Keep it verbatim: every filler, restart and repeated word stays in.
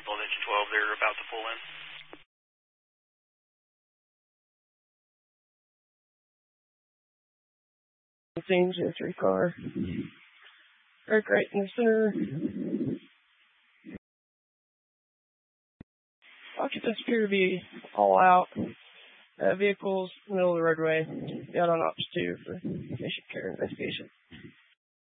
Springfield Engine twelve, they're about to pull in. Engine three car. Brake right in the center. Occupants appear to be all out. Uh, vehicles middle of the roadway. Out on ops two for mission care investigation.